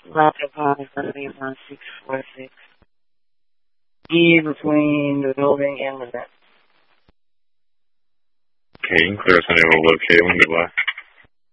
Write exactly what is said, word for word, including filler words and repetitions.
Laptop is going to be around six four six. E between the building and the vent. Okay, you can clear us on able to locate when you left.